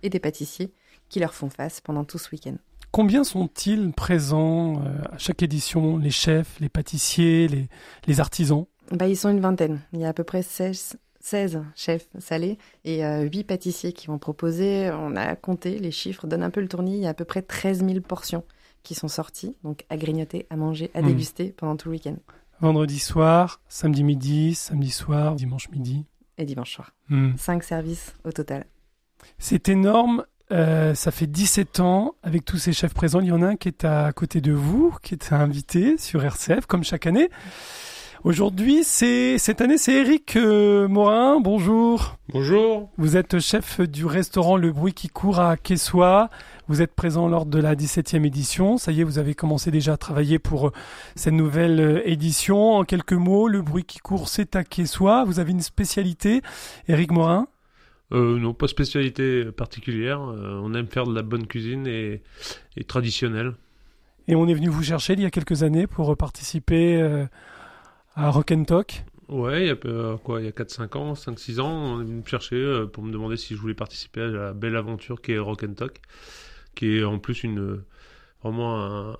et des pâtissiers qui leur font face pendant tout ce week-end. Combien sont-ils présents à chaque édition, les chefs, les pâtissiers, les artisans ? Ils sont une vingtaine. Il y a à peu près 16 chefs salés et 8 pâtissiers qui vont proposer. On a compté, les chiffres donnent un peu le tournis. Il y a à peu près 13 000 portions qui sont sorties, donc à grignoter, à manger, à déguster pendant tout le week-end. Vendredi soir, samedi midi, samedi soir, dimanche midi. Et dimanche soir. 5 services au total. C'est énorme. Ça fait 17 ans, avec tous ces chefs présents, il y en a un qui est à côté de vous, qui est invité sur RCF, comme chaque année. Aujourd'hui, cette année, c'est Éric Morin. Bonjour. Bonjour. Vous êtes chef du restaurant Le Bruit qui court à Quessoy. Vous êtes présent lors de la 17e édition. Ça y est, vous avez commencé déjà à travailler pour cette nouvelle édition. En quelques mots, Le Bruit qui court, c'est à Quessoy. Vous avez une spécialité, Éric Morin ? Non, pas spécialité particulière. On aime faire de la bonne cuisine et traditionnelle. Et on est venu vous chercher il y a quelques années pour participer à Rock and Talk. Ouais, il y a 4-5 ans, 5-6 ans, on est venu me chercher pour me demander si je voulais participer à la belle aventure qui est Rock and Talk, qui est en plus vraiment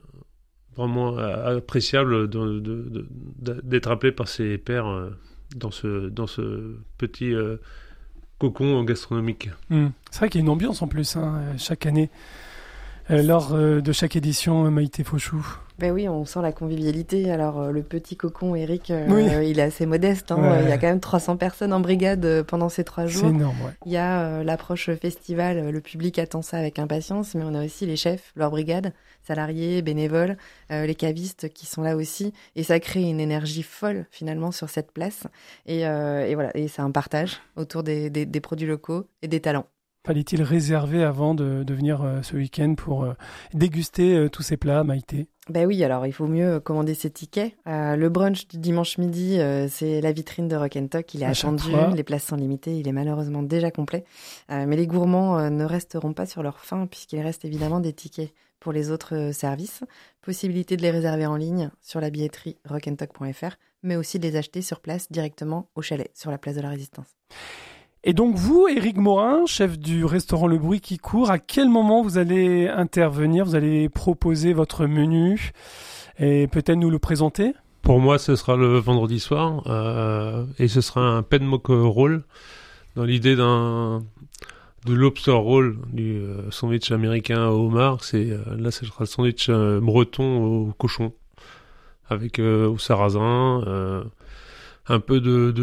appréciable d'être appelé par ses pairs dans ce petit cocon gastronomique. C'est vrai qu'il y a une ambiance en plus chaque année. Lors de chaque édition, Maïté Fauchou. Oui, on sent la convivialité. Alors, le petit cocon, Éric, il est assez modeste. Ouais. Il y a quand même 300 personnes en brigade pendant ces 3 jours. C'est énorme, ouais. Il y a l'approche festival. Le public attend ça avec impatience. Mais on a aussi les chefs, leur brigade, salariés, bénévoles, les cavistes qui sont là aussi. Et ça crée une énergie folle, finalement, sur cette place. Et voilà. Et c'est un partage autour des produits locaux et des talents. Fallait-il réserver avant de venir ce week-end pour déguster tous ces plats, Maïté ? Oui, alors il faut mieux commander ses tickets. Le brunch du dimanche midi, c'est la vitrine de Rock and Talk. Il est attendu, les places sont limitées, il est malheureusement déjà complet. Mais les gourmands ne resteront pas sur leur faim puisqu'il reste évidemment des tickets pour les autres services. Possibilité de les réserver en ligne sur la billetterie rockandtalk.fr, mais aussi de les acheter sur place directement au chalet, sur la place de la Résistance. Et donc vous, Éric Morin, chef du restaurant Le Bruit qui court, à quel moment vous allez intervenir ? Vous allez proposer votre menu et peut-être nous le présenter ? Pour moi, ce sera le vendredi soir et ce sera un penmock roll dans l'idée de lobster roll, du sandwich américain au homard. Là, ce sera le sandwich breton au cochon avec au sarrasin, un peu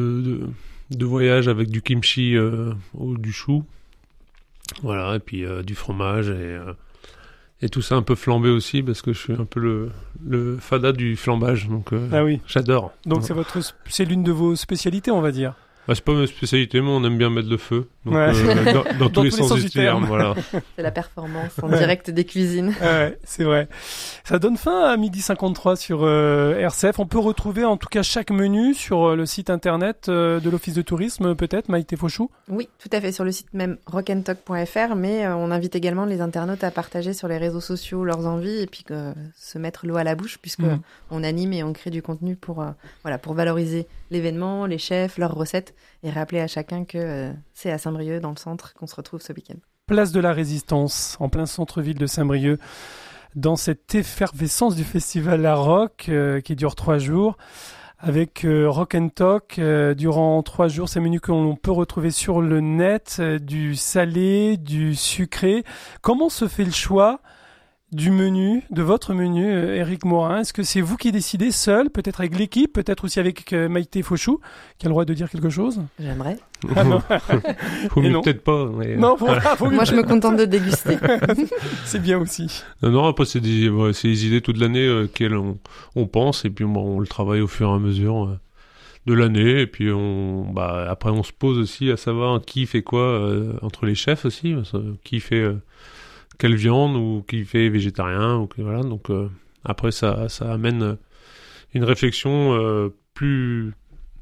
de voyage avec du kimchi ou du chou, voilà, et puis du fromage et tout ça un peu flambé aussi parce que je suis un peu le fada du flambage, donc j'adore. Donc c'est l'une de vos spécialités, on va dire. C'est pas ma spécialité, mais on aime bien mettre le feu. Donc, dans tous les sens du terme. Voilà. C'est la performance en direct des cuisines. Ouais, c'est vrai. Ça donne fin à 12h53 sur RCF. On peut retrouver en tout cas chaque menu sur le site internet de l'Office de tourisme, peut-être, Maïté Fauchou ? Oui, tout à fait, sur le site même rockandtalk.fr, mais on invite également les internautes à partager sur les réseaux sociaux leurs envies et puis se mettre l'eau à la bouche puisque on anime et on crée du contenu pour valoriser l'événement, les chefs, leurs recettes et rappeler à chacun que c'est à Saint-Brieuc, dans le centre, qu'on se retrouve ce week-end. Place de la Résistance, en plein centre-ville de Saint-Brieuc, dans cette effervescence du festival La Rock qui dure 3 jours, avec Rock and Talk durant 3 jours. Ces menus que l'on peut retrouver sur le net, du salé, du sucré. Comment se fait le choix du menu, de votre menu, Éric Morin? Est-ce que c'est vous qui décidez seul, peut-être avec l'équipe, peut-être aussi avec Maïté Fauchou, qui a le droit de dire quelque chose? J'aimerais. Ah non. Faut mieux peut-être pas. Mais... Non, faut mieux. Moi, je me contente de déguster. C'est bien aussi. Non, après, c'est des idées toute l'année auxquelles on pense, et puis on le travaille au fur et à mesure de l'année, et puis après, on se pose aussi à savoir qui fait quoi entre les chefs aussi, qui fait... quelle viande ou qui fait végétarien ou voilà, donc après ça amène une réflexion plus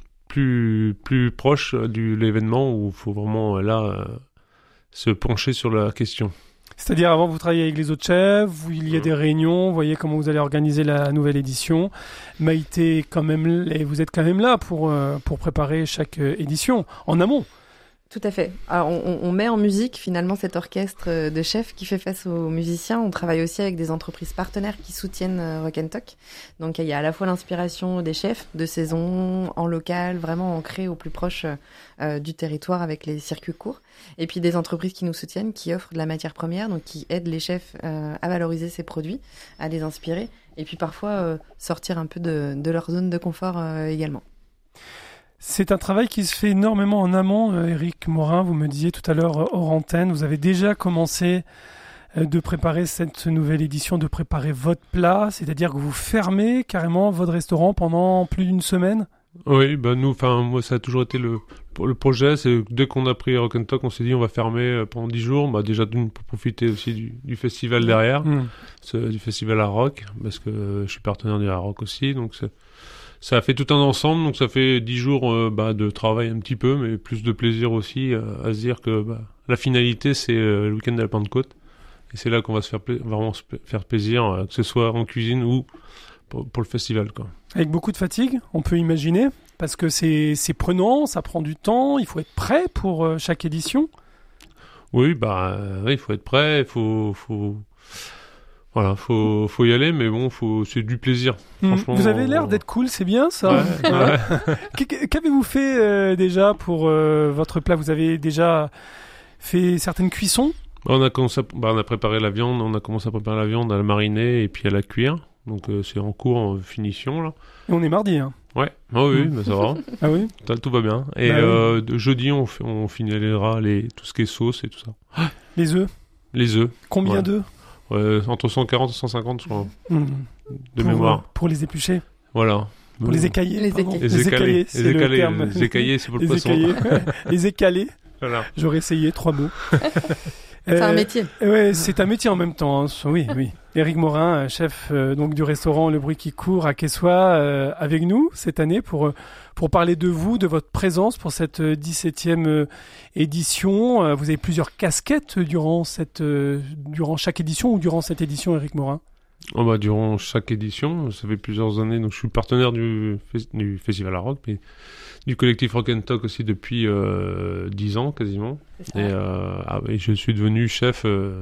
proche de l'événement où il faut vraiment se pencher sur la question. C'est-à-dire avant vous travaillez avec les autres chefs, il y a des réunions, vous voyez comment vous allez organiser la nouvelle édition. Maïté, quand même, et vous êtes quand même là pour préparer chaque édition en amont. Tout à fait. Alors, on met en musique finalement cet orchestre de chefs qui fait face aux musiciens. On travaille aussi avec des entreprises partenaires qui soutiennent Rock & Talk. Donc il y a à la fois l'inspiration des chefs de saison, en local, vraiment ancré au plus proche du territoire avec les circuits courts. Et puis des entreprises qui nous soutiennent, qui offrent de la matière première, donc qui aident les chefs à valoriser ces produits, à les inspirer. Et puis parfois sortir un peu de leur zone de confort également. C'est un travail qui se fait énormément en amont, Éric Morin. Vous me disiez tout à l'heure hors antenne, vous avez déjà commencé de préparer cette nouvelle édition, de préparer votre plat, c'est-à-dire que vous fermez carrément votre restaurant pendant plus d'une semaine? Oui, moi ça a toujours été le projet. C'est dès qu'on a pris Rock & Talk, on s'est dit on va fermer pendant 10 jours. Déjà pour profiter aussi du festival derrière, du festival Art Rock, parce que je suis partenaire du Art Rock aussi, donc ça a fait tout un ensemble, donc ça fait 10 jours de travail un petit peu, mais plus de plaisir aussi à se dire que la finalité c'est le week-end de la Pentecôte, et c'est là qu'on va vraiment se faire plaisir, que ce soit en cuisine ou pour le festival, quoi. Avec beaucoup de fatigue, on peut imaginer, parce que c'est prenant, ça prend du temps, il faut être prêt pour chaque édition. Oui, il faut être prêt, Voilà, faut y aller, mais bon, c'est du plaisir. Franchement, vous avez l'air d'être cool, c'est bien ça. Ouais. Qu'avez-vous fait déjà pour votre plat? Vous avez déjà fait certaines cuissons? On a préparé la viande, on a commencé à préparer la viande, à la mariner et puis à la cuire. Donc c'est en cours, en finition là. Et on est mardi, hein. Ouais, oui, ça va. Ah oui. Tout va bien. Et jeudi, on finalisera tout ce qui est sauce et tout ça. Les œufs. Combien d'œufs? Entre 140 et 150, je crois, de mémoire. Pour les éplucher. Voilà. Pour les écailler. Les écaillés, c'est le terme. Les écaillés, c'est pour le poisson. Les écalés. Voilà. J'aurais essayé 3 mots. C'est un métier. Ouais, c'est un métier en même temps. Hein. Oui. Éric Morin, chef donc du restaurant Le Bruit qui court à Quessoy, avec nous cette année pour parler de vous, de votre présence pour cette 17e édition. Vous avez plusieurs casquettes durant chaque édition ou durant cette édition, Éric Morin? Durant chaque édition, ça fait plusieurs années. Donc je suis partenaire du Festival Art Rock, mais du collectif Rock & Talk aussi depuis 10 ans quasiment. Et je suis devenu chef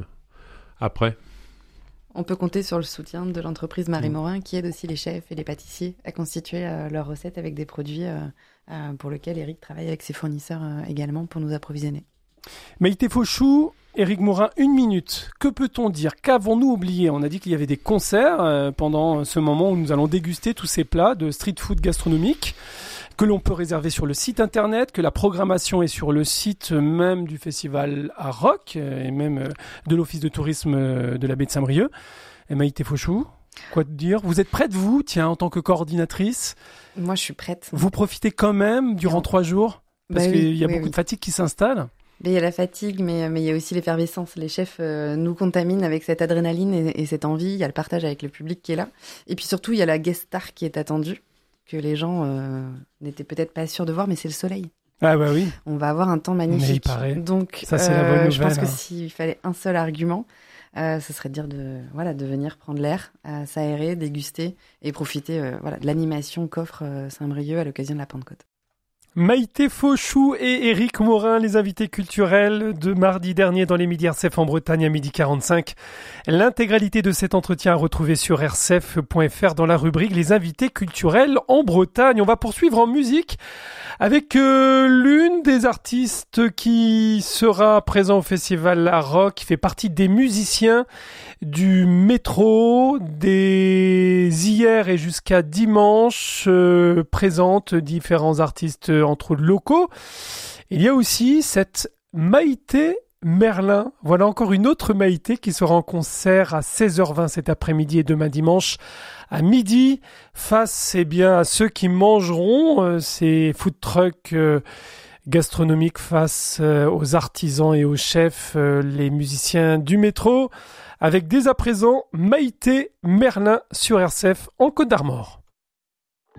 après. On peut compter sur le soutien de l'entreprise Marie Morin qui aide aussi les chefs et les pâtissiers à constituer leurs recettes avec des produits pour lesquels Éric travaille avec ses fournisseurs également pour nous approvisionner. Maïté Fauchou, Éric Morin, 1 minute. Que peut-on dire? Qu'avons-nous oublié? On a dit qu'il y avait des concerts pendant ce moment où nous allons déguster tous ces plats de street food gastronomique que l'on peut réserver sur le site internet, que la programmation est sur le site même du festival Art Rock et même de l'office de tourisme de la baie de Saint-Brieuc. Et Maïté Fauchou, quoi te dire? Vous êtes prête, vous, en tant que coordinatrice? Moi, je suis prête. Vous profitez quand même durant 3 jours? Parce qu'il y a beaucoup de fatigue qui s'installe. Il y a la fatigue, mais il y a aussi l'effervescence. Les chefs nous contaminent avec cette adrénaline et cette envie. Il y a le partage avec le public qui est là. Et puis surtout, il y a la guest star qui est attendue, que les gens n'étaient peut-être pas sûrs de voir, mais c'est le soleil. Ah bah oui. On va avoir un temps magnifique. Mais il paraît. Donc, ça, c'est la bonne nouvelle, je pense que s'il fallait un seul argument, ce serait de dire de venir prendre l'air, s'aérer, déguster et profiter de l'animation qu'offre Saint-Brieuc à l'occasion de la Pentecôte. Maïté Fauchou et Éric Morin, les invités culturels de mardi dernier dans les Midi RCF en Bretagne à 12h45. L'intégralité de cet entretien à retrouver sur rcf.fr dans la rubrique Les invités culturels en Bretagne. On va poursuivre en musique avec l'une des artistes qui sera présent au Festival Art Rock, qui fait partie des musiciens du métro, hier et jusqu'à dimanche, présente différents artistes entre autres locaux. Il y a aussi cette Maïté Merlin. Voilà encore une autre Maïté qui sera en concert à 16h20 cet après-midi et demain dimanche à midi face à ceux qui mangeront ces food trucks gastronomiques face aux artisans et aux chefs, les musiciens du métro, avec dès à présent Maïté Merlin sur RCF en Côte d'Armor.